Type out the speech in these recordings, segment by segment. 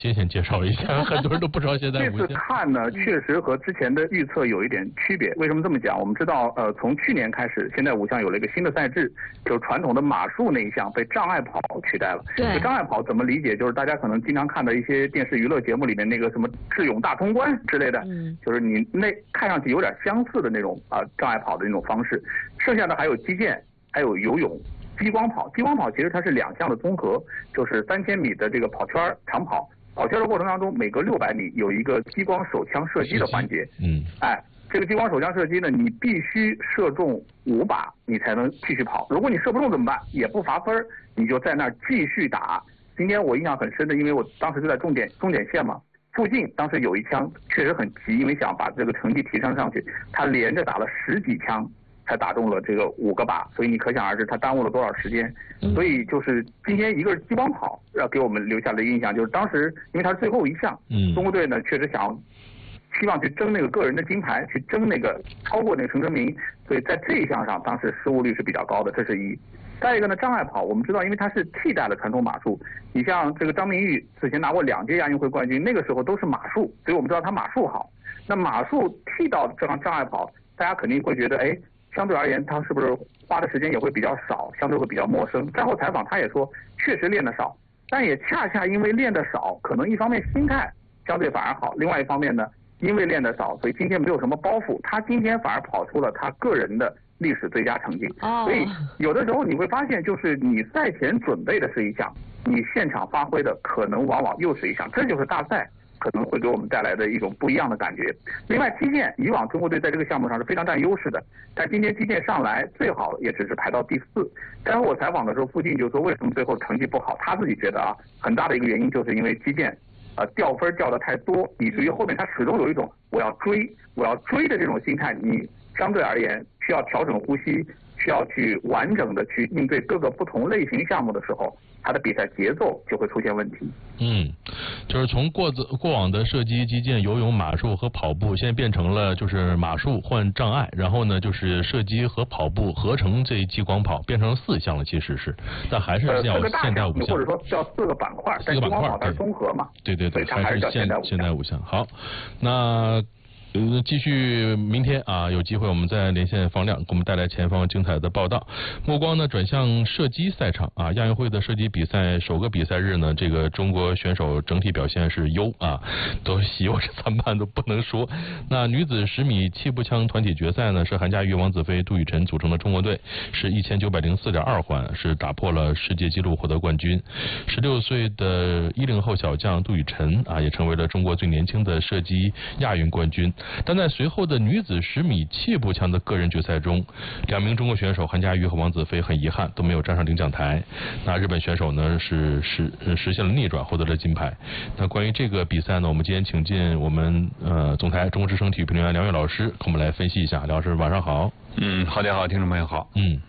先介绍一下，很多人都不知道现代五项。 这次看呢，确实和之前的预测有一点区别。为什么这么讲？我们知道，从去年开始，现代五项有了一个新的赛制，就是传统的马术那一项被障碍跑取代了。 对。 障碍跑怎么理解？就是大家可能经常看到一些电视娱乐节目里面那个什么智勇大通关之类的，就是你那看上去有点相似的那种障碍跑的那种方式。剩下的还有击剑，还有游泳。激光跑其实它是2项的综合，就是3000米的这个跑圈长跑。跑圈的过程当中，每隔600米有一个激光手枪射击的环节。这个激光手枪射击呢，你必须射中5靶，你才能继续跑。如果你射不中怎么办？也不罚分，你就在那儿继续打。今天我印象很深的，因为我当时就在终点线嘛，附近当时有一枪确实很急，因为想把这个成绩提升上去，他连着打了10几枪才打中了这个5个靶，所以你可想而知他耽误了多少时间。所以就是今天一个是激光跑，给我们留下的印象就是当时因为它是最后一项，中国队呢确实希望去争那个个人的金牌，去争那个超过那个陈哲明，所以在这一项上当时失误率是比较高的，这是一。再一个呢，障碍跑我们知道，因为它是替代了传统马术，你像这个张明玉此前拿过2届亚运会冠军，那个时候都是马术，所以我们知道他马术好。那马术替到这样障碍跑，大家肯定会觉得，相对而言，他是不是花的时间也会比较少，相对会比较陌生。赛后采访他也说，确实练得少，但也恰恰因为练得少，可能一方面心态相对反而好，另外一方面呢，因为练得少，所以今天没有什么包袱，他今天反而跑出了他个人的历史最佳成绩。所以有的时候你会发现，就是你赛前准备的是一项，你现场发挥的可能往往又是一项，这就是大赛可能会给我们带来的一种不一样的感觉。另外，击剑以往中国队在这个项目上是非常占优势的，但今天击剑上来最好也只是排到第4。但是我采访的时候，附近就说为什么最后成绩不好，他自己觉得很大的一个原因就是因为击剑掉分掉的太多，以至于后面他始终有一种我要追的这种心态，你相对而言需要调整呼吸，需要去完整的去应对各个不同类型项目的时候，他的比赛节奏就会出现问题。 就是从过往的射击、击剑、游泳、马术和跑步，现在变成了就是马术换障碍，然后呢就是射击和跑步合成这激光跑，变成了4项了，其实是，但还是要现代5项， 或者说叫4个板块，但激光跑它是综合嘛。 对，它还是现代5项。好，那。继续明天有机会我们再连线方亮，给我们带来前方精彩的报道。目光呢转向射击赛场亚运会的射击比赛首个比赛日呢，这个中国选手整体表现是优都喜忧参半都不能说。那女子10米气步枪团体决赛呢，是韩佳瑜、王子飞、杜雨辰组成的中国队，是1904.2环，是打破了世界纪录获得冠军。16岁的10后小将杜雨辰也成为了中国最年轻的射击亚运冠军。但在随后的女子10米气步枪的个人决赛中，2名中国选手韩佳瑜和王子飞很遗憾都没有站上领奖台。那日本选手呢是实现了逆转，获得了金牌。那关于这个比赛呢，我们今天请进我们总台中国之声体育评论员梁越老师，跟我们来分析一下。梁老师晚上好。 好的好，听众朋友好。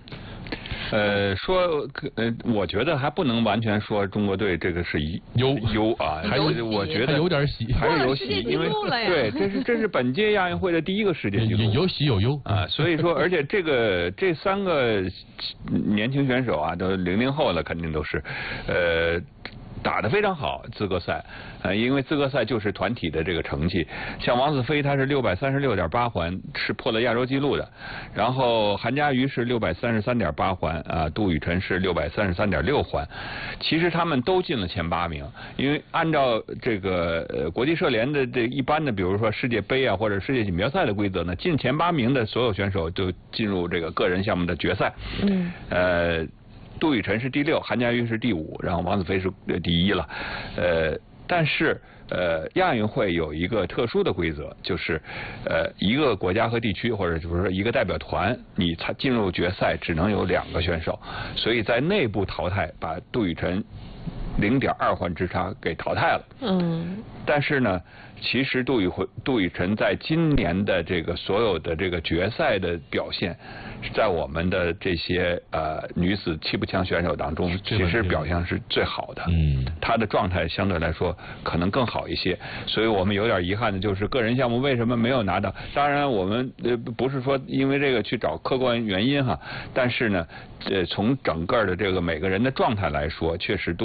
我觉得还不能完全说中国队这个是优还有我觉得有点喜， 还是有喜，因为对，这是本届亚运会的第1个世界纪录， 有喜有忧所以说，而且这3个年轻选手都00后了，肯定都是打得非常好，资格赛，因为资格赛就是团体的这个成绩。像王子飞他是636.8环，是破了亚洲纪录的。然后韩佳瑜是633.8环，杜雨辰是633.6环。其实他们都进了前8名，因为按照这个国际射联的这一般的，比如说世界杯或者世界锦标赛的规则呢，进前8名的所有选手就进入这个个人项目的决赛。杜雨辰是第6，韩佳瑜是第5，然后王子飞是第1了。但是亚运会有一个特殊的规则，就是一个国家和地区或者就是说一个代表团，你进入决赛只能有2个选手，所以在内部淘汰把杜雨辰0.2环之差给淘汰了。但是呢，其实杜雨辰在今年的这个所有的这个决赛的表现，在我们的这些女子气步枪选手当中，其实表现是最好的。她的状态相对来说可能更好一些，所以我们有点遗憾的就是个人项目为什么没有拿到？当然我们不是说因为这个去找客观原因但是呢，从整个的这个每个人的状态来说，确实杜雨辰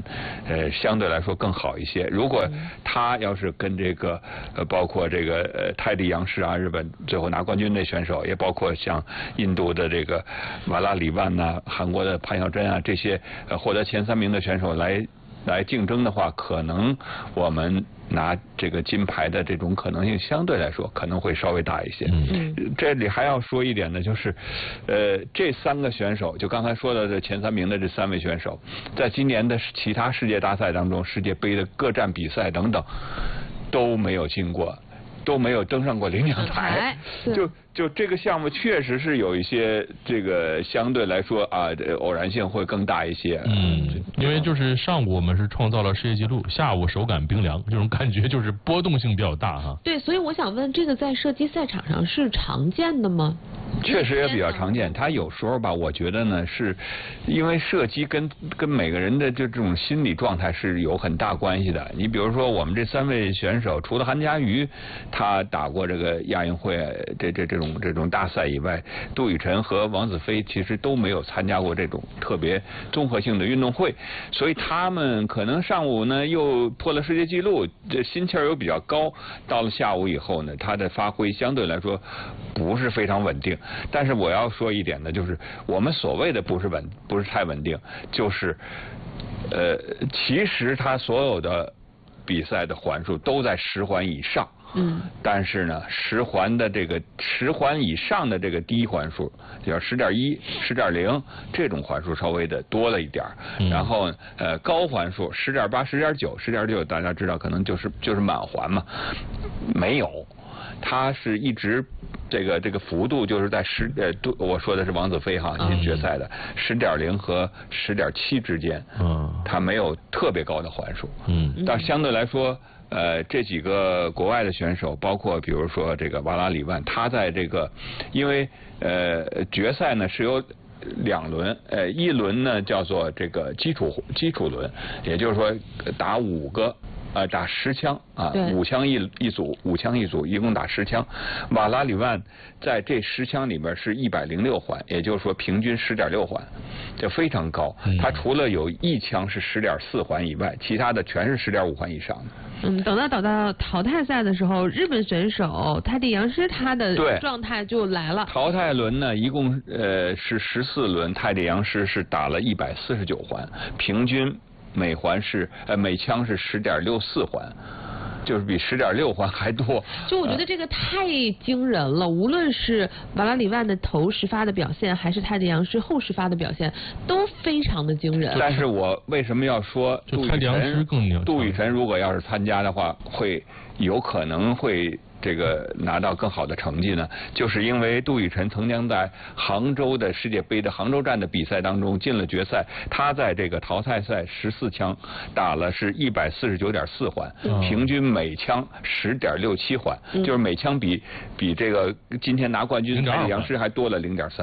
相对来说更好一些。如果他要是跟这个包括这个泰迪杨诗啊，日本最后拿冠军的选手，也包括像印度的这个瓦拉里万呐、韩国的潘晓珍啊这些获得前3名的选手来竞争的话，可能我们拿这个金牌的这种可能性相对来说可能会稍微大一些。这里还要说一点呢，就是这3个选手，就刚才说的这前3名的这3位选手，在今年的其他世界大赛当中，世界杯的各站比赛等等都没有经过，都没有登上过领奖台。就这个项目确实是有一些这个相对来说啊，偶然性会更大一些。 因为就是上午我们是创造了世界纪录，下午手感冰凉，这种感觉就是波动性比较大哈。 对，所以我想问，这个在射击赛场上是常见的吗？ 确实也比较常见。它有时候吧，我觉得呢，是因为射击跟每个人的这种心理状态是有很大关系的。你比如说，我们这3位选手，除了韩家瑜他打过这个亚运会这种大赛以外，杜雨辰和王子飞其实都没有参加过这种特别综合性的运动会，所以他们可能上午呢又破了世界纪录，这心气儿又比较高，到了下午以后呢，他的发挥相对来说不是非常稳定。但是我要说一点呢，就是我们所谓的不是太稳定，就是其实他所有的比赛的环数都在10环以上。但是呢，10环以上的这个低环数，叫10.1、10.0这种环数稍微的多了一点然后高环数10.8、10.9、10.9，大家知道可能就是满环嘛，没有。他是一直这个幅度就是在我说的是王子飞哈进决赛的10.0和10.7之间，他没有特别高的环数，但相对来说，这几个国外的选手，包括比如说这个瓦拉里万，他在这个因为决赛呢是有2轮，一轮呢叫做这个基础轮，也就是说打5个。打10枪啊，5枪一组，5枪一组，一共打10枪。瓦拉里万在这10枪里边是106环，也就是说平均10.6环，这非常高。他除了有1枪是10.4环以外，其他的全是10.5环以上的。 等到淘汰赛的时候，日本选手泰迪杨诗他的状态就来了。 淘汰轮呢，一共是14轮，泰迪杨诗是打了149环，平均每枪是10.64环，就是比10.6环还多。 就我觉得这个太惊人了，无论是瓦拉里万的头10发的表现，还是泰迪杨诗后10发的表现，都非常的惊人。 但是我为什么要说杜雨辰如果要是参加的话，有可能会这个拿到更好的成绩呢？就是因为杜雨辰曾经在杭州的世界杯的杭州站的比赛当中进了决赛，他在这个淘汰赛14枪打了是149.4环，平均每枪10.67环，就是每枪比这个今天拿冠军的杨诗还多了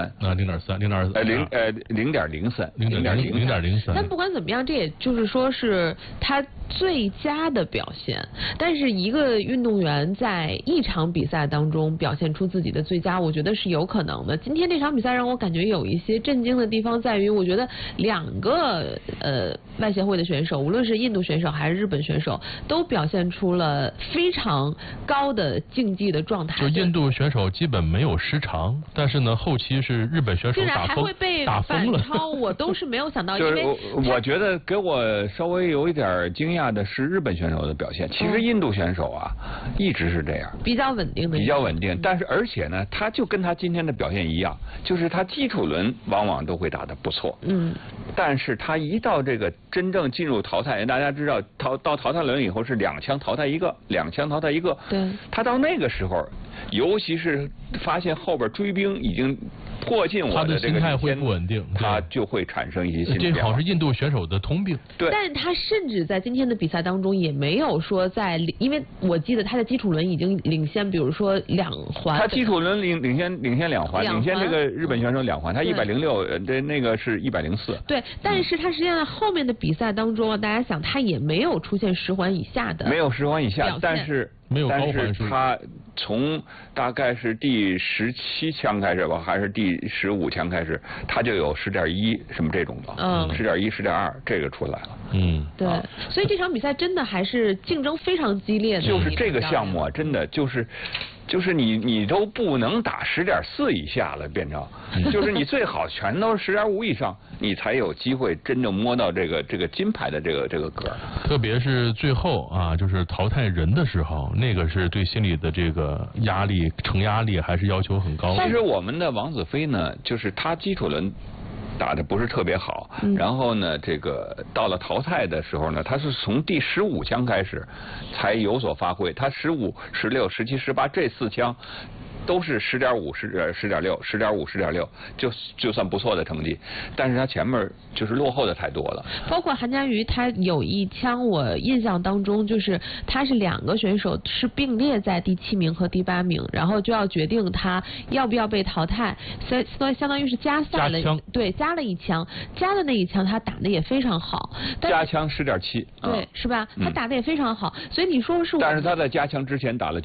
0.3。0.03。 但不管怎么样，这也就是说是他最佳的表现。但是一个运动员在一场比赛当中表现出自己的最佳，我觉得是有可能的。今天这场比赛让我感觉有一些震惊的地方在于，我觉得2个外协会的选手，无论是印度选手还是日本选手，都表现出了非常高的竞技的状态。 就印度选手基本没有失常，但是呢，后期是日本选手打疯了。 我都是没有想到，因为我觉得给我稍微有一点惊讶的是日本选手的表现。其实印度选手啊，一直是这样， 比较稳定。 但是而且呢，他就跟他今天的表现一样，就是他基础轮往往都会打得不错。但是他一到这个真正进入淘汰，大家知道到淘汰轮以后是2枪淘汰一个，对，他到那个时候，尤其是发现后边追兵已经迫近我的这个心态会不稳定， 他就会产生一些心理变化。 这好像是印度选手的通病。 对， 但是他甚至在今天的比赛当中也没有说因为我记得他的基础轮已经领先，比如说2环。 他基础轮领先2环，领先这个日本选手2环，他106，那个是104。 对，但是他实际上在后面的比赛当中，大家想他也没有出现10环以下的， 没有10环以下，但是没有高环但是他从大概是第17枪开始吧，还是第15枪开始，他就有10.1什么这种的，10.1、10.2这个出来了。 对，所以这场比赛真的还是竞争非常激烈的。 就是这个项目啊，真的就是你都不能打10.4以下了，变成就是你最好全都是10.5以上，你才有机会真正摸到这个金牌的这个格。 特别是最后啊，就是淘汰人的时候，那个是对心理的这个压力、承压力还是要求很高。 其实我们的王子飞呢，就是他基础轮打得不是特别好，然后呢，这个到了淘汰的时候呢，他是从第15枪开始才有所发挥，他15、16、17、18这4枪。都是10.5、10.6、10.5、10.6，就算不错的成绩，但是他前面就是落后的太多了。 包括韩家瑜，他有一枪，我印象当中就是他是2个选手是并列在第7名和第8名，然后就要决定他要不要被淘汰，相当于是加赛了，对，加了一枪，加的那一枪他打的也非常好， 加枪10.7， 对，是吧？他打的也非常好，所以你说是我， 但是他在加枪之前打了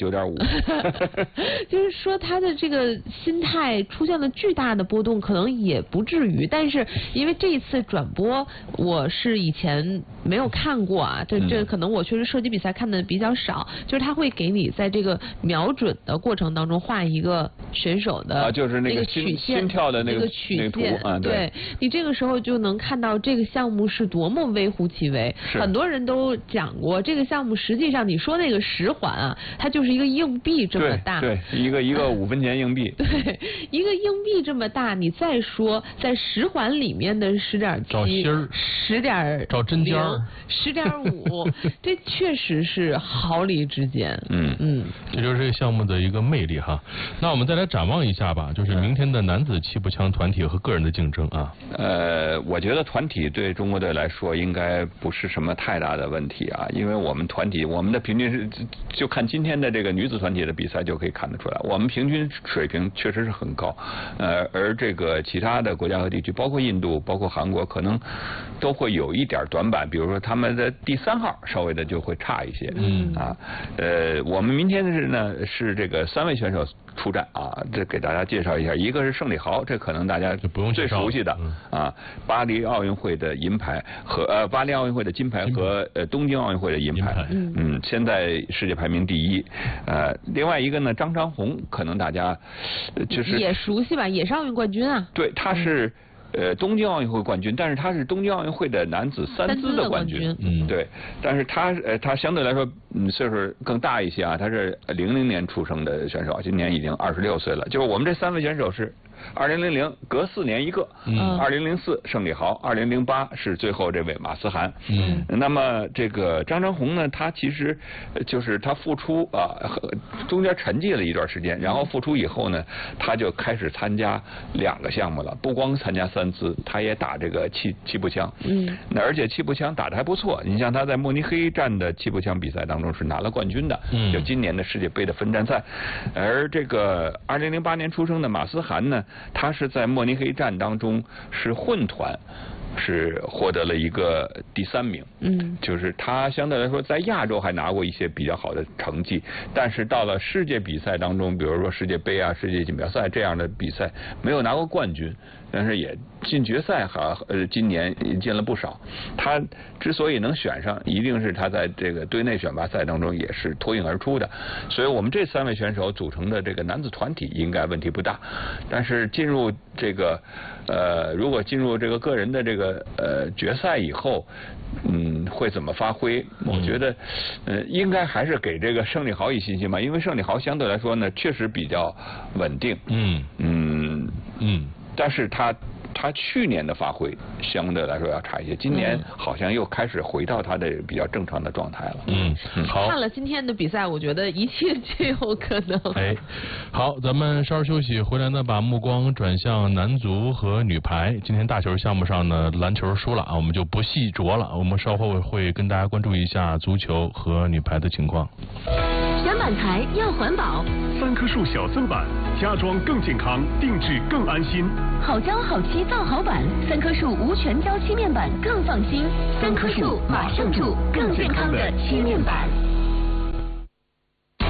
9.5， 就是说他的这个心态出现了巨大的波动，可能也不至于，但是因为这一次转播我是以前没有看过啊，这可能我确实射击比赛看的比较少，就是他会给你在这个瞄准的过程当中画一个选手的就是那个曲线， 心跳的那个曲线， 对， 你这个时候就能看到这个项目是多么微乎其微。很多人都讲过，这个项目实际上你说那个10环啊，它就是一个硬币这么大， 对，一个5分钱硬币， 对，一个硬币这么大，你再说在10环里面的10.7， 找芯儿 10.0， 找针尖儿 ，10.5，这确实是毫厘之间。 这就是这个项目的一个魅力哈。那我们再来展望一下吧，就是明天的男子气步枪团体和个人的竞争啊。 我觉得团体对中国队来说应该不是什么太大的问题啊，因为我们团体我们的平均是就看今天的这个女子团体的比赛就可以看得出来，我们平均水平确实是很高，而这个其他的国家和地区，包括印度、包括韩国，可能都会有一点短板，比如说他们的第3号稍微的就会差一些。我们明天是这个3位选手出战啊，这给大家介绍一下，一个是盛礼豪，这可能大家最熟悉的啊，巴黎奥运会的银牌和巴黎奥运会的金牌和东京奥运会的银牌，现在世界排名第1。另外一个呢，张长虹，可能大家就是也熟悉吧，也是奥运冠军啊。 对，他是东京奥运会冠军，但是他是东京奥运会的男子3姿的冠军。对，但是他相对来说岁数更大一些啊，他是00年出生的选手，今年已经26岁了。就是我们这3位选手是2000隔4年一个，2004盛礼豪，2008是最后这位马思涵。那么这个张长虹呢，他其实就是他复出中间沉寂了一段时间，然后复出以后呢，他就开始参加2个项目了，不光参加3姿，他也打这个气步枪。而且气步枪打得还不错，你像他在慕尼黑站的气步枪比赛当中是拿了冠军的，就今年的世界杯的分站赛。而这个2008年出生的马思涵呢，他是在慕尼黑站当中是混团，是获得了一个第3名。就是他相对来说在亚洲还拿过一些比较好的成绩，但是到了世界比赛当中，比如说世界杯啊、世界锦标赛这样的比赛没有拿过冠军，但是也进决赛今年也进了不少。他之所以能选上，一定是他在这个队内选拔赛当中也是脱颖而出的。所以我们这3位选手组成的这个男子团体应该问题不大，但是进入这个如果进入这个个人的这个决赛以后，会怎么发挥？我觉得应该还是给这个盛礼豪以信心吧，因为盛礼豪相对来说呢确实比较稳定。但是他去年的发挥相对来说要差一些，今年好像又开始回到他的比较正常的状态了。 好。 看了今天的比赛，我觉得一切皆有可能。 好，咱们稍事休息，回来呢把目光转向男足和女排。今天大球项目上呢，篮球输了啊，我们就不细琢了。我们稍后会跟大家关注一下足球和女排的情况。 选板材要环保，3棵树小色板，家装更健康，定制更安心。好胶好漆造好板，3棵树无全胶漆面板更放心。3棵树马上住更健康的漆面板。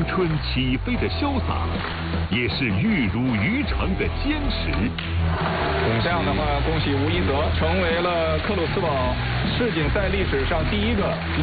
春起飞的潇洒，也是玉汝于成的坚持。 这样的话，恭喜吴一泽成为了克鲁斯堡世锦赛历史上第一个